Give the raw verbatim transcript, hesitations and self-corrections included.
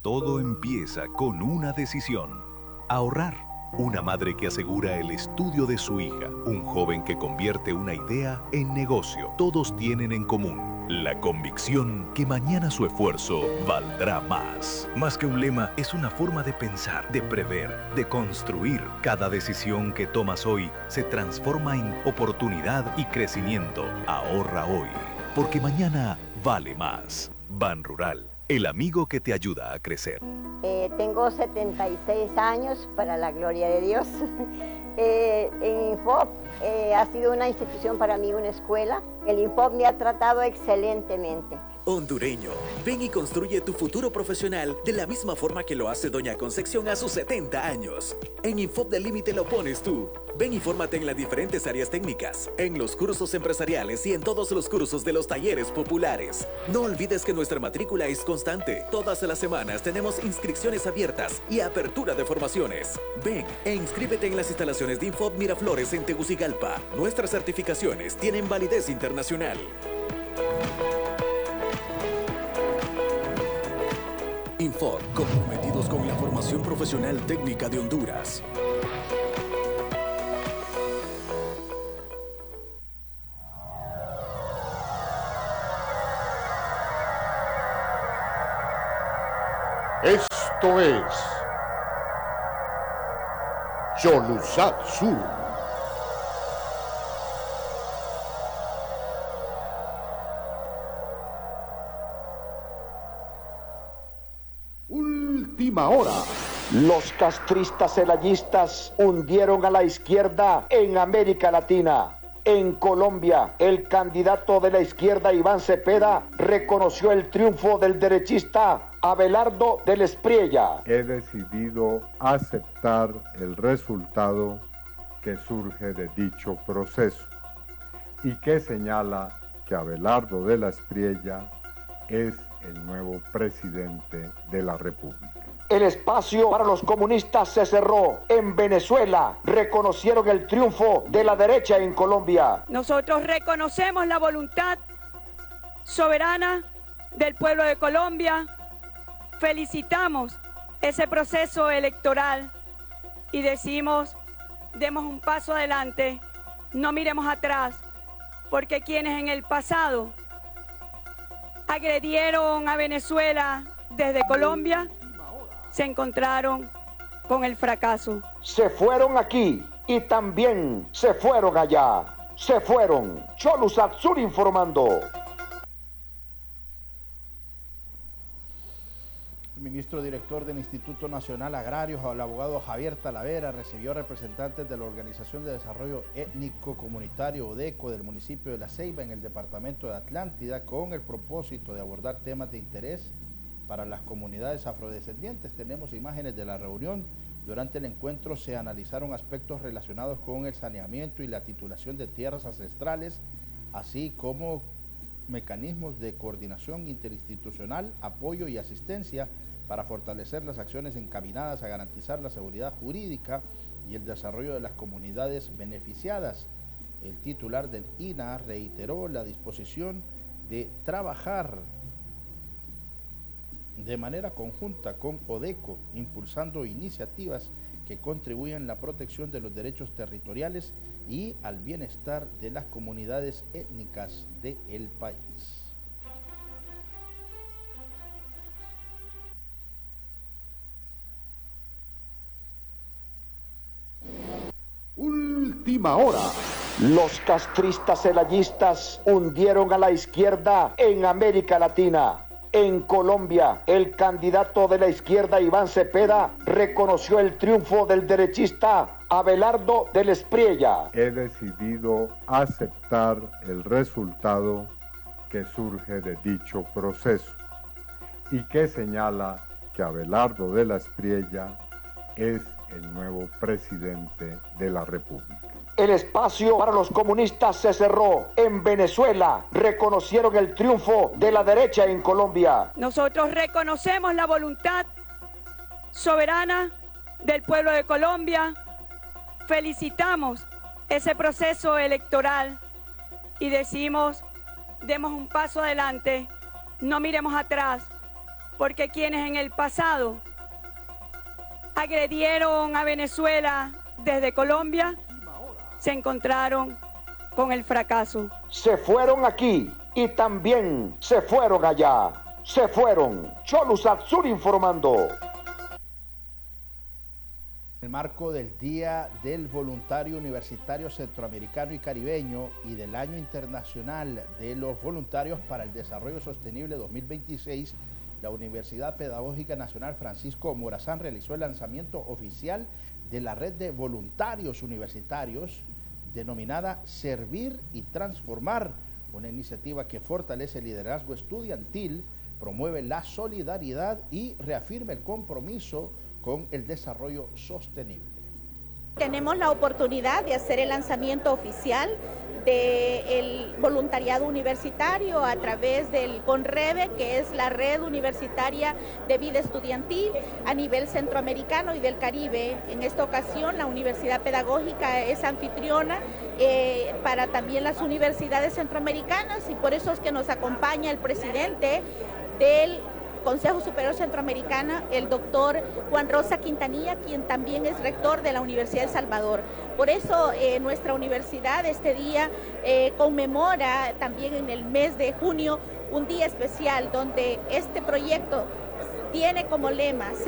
Todo empieza con una decisión: ahorrar. Una madre que asegura el estudio de su hija. Un joven que convierte una idea en negocio. Todos tienen en común la convicción que mañana su esfuerzo valdrá más. Más que un lema, es una forma de pensar, de prever, de construir. Cada decisión que tomas hoy se transforma en oportunidad y crecimiento. Ahorra hoy, porque mañana vale más. Ban Rural, el amigo que te ayuda a crecer. Eh, tengo setenta y seis años, para la gloria de Dios. eh, en Infop eh, ha sido una institución para mí, una escuela. El Infop me ha tratado excelentemente. Hondureño, ven y construye tu futuro profesional de la misma forma que lo hace Doña Concepción a sus setenta años. En Infop del Límite lo pones tú. Ven y fórmate en las diferentes áreas técnicas, en los cursos empresariales y en todos los cursos de los talleres populares. No olvides que nuestra matrícula es constante. Todas las semanas tenemos inscripciones abiertas y apertura de formaciones. Ven e inscríbete en las instalaciones de Infop Miraflores en Tegucigalpa. Nuestras certificaciones tienen validez internacional. Infop, comprometidos con la formación profesional técnica de Honduras. Esto es Yolusat Sur. Última hora. Los castristas celayistas hundieron a la izquierda en América Latina. En Colombia, el candidato de la izquierda, Iván Cepeda, reconoció el triunfo del derechista Abelardo del Espriella. He decidido aceptar el resultado que surge de dicho proceso y que señala que Abelardo de la Espriella es el nuevo presidente de la República. El espacio para los comunistas se cerró. En Venezuela reconocieron el triunfo de la derecha en Colombia. Nosotros reconocemos la voluntad soberana del pueblo de Colombia. Felicitamos ese proceso electoral y decimos, demos un paso adelante, no miremos atrás, porque quienes en el pasado agredieron a Venezuela desde Colombia se encontraron con el fracaso. Se fueron aquí y también se fueron allá. Se fueron. Yolusat Sur informando. El ministro director del Instituto Nacional Agrario, el abogado Javier Talavera, recibió representantes de la Organización de Desarrollo Étnico Comunitario ODECO del municipio de La Ceiba en el departamento de Atlántida con el propósito de abordar temas de interés para las comunidades afrodescendientes. Tenemos imágenes de la reunión. Durante el encuentro se analizaron aspectos relacionados con el saneamiento y la titulación de tierras ancestrales, así como mecanismos de coordinación interinstitucional, apoyo y asistencia para fortalecer las acciones encaminadas a garantizar la seguridad jurídica y el desarrollo de las comunidades beneficiadas. El titular del I N A reiteró la disposición de trabajar de manera conjunta con ODECO, impulsando iniciativas que contribuyan a la protección de los derechos territoriales y al bienestar de las comunidades étnicas del país. Última hora. Los castristas celayistas hundieron a la izquierda en América Latina. En Colombia, el candidato de la izquierda, Iván Cepeda, reconoció el triunfo del derechista Abelardo del Espriella. He decidido aceptar el resultado que surge de dicho proceso y que señala que Abelardo de la Espriella es el nuevo presidente de la República. El espacio para los comunistas se cerró. En Venezuela reconocieron el triunfo de la derecha en Colombia. Nosotros reconocemos la voluntad soberana del pueblo de Colombia. Felicitamos ese proceso electoral y decimos, demos un paso adelante, no miremos atrás, porque quienes en el pasado agredieron a Venezuela desde Colombia se encontraron con el fracaso. Se fueron aquí y también se fueron allá. Se fueron. Cholusat Sur informando. En el marco del Día del Voluntario Universitario Centroamericano y Caribeño y del Año Internacional de los Voluntarios para el Desarrollo Sostenible dos mil veintiséis, la Universidad Pedagógica Nacional Francisco Morazán realizó el lanzamiento oficial de la red de voluntarios universitarios denominada Servir y Transformar, una iniciativa que fortalece el liderazgo estudiantil, promueve la solidaridad y reafirma el compromiso con el desarrollo sostenible. Tenemos la oportunidad de hacer el lanzamiento oficial del voluntariado universitario a través del CONREVE, que es la red universitaria de vida estudiantil a nivel centroamericano y del Caribe. En esta ocasión la Universidad Pedagógica es anfitriona eh, para también las universidades centroamericanas, y por eso es que nos acompaña el presidente del Consejo Superior Centroamericano, el doctor Juan Rosa Quintanilla, quien también es rector de la Universidad de El Salvador. Por eso eh, nuestra universidad este día eh, conmemora también en el mes de junio un día especial donde este proyecto tiene como lema